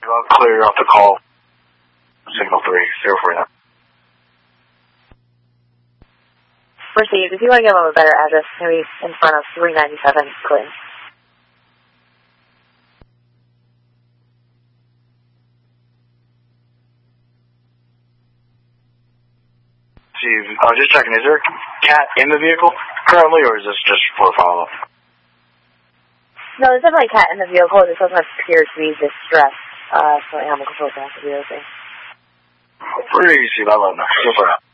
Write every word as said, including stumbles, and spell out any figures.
I'll clear off the call. Signal three, zero four nine. Received. If you want to give them a better address, maybe in front of three ninety-seven Clinton. Steve, I was just checking. Is there a cat in the vehicle currently, or is this just for follow-up? No, there's definitely a cat in the vehicle. It doesn't appear to be distressed. Uh, so animal control has to be okay. Pretty easy. I love that. Super.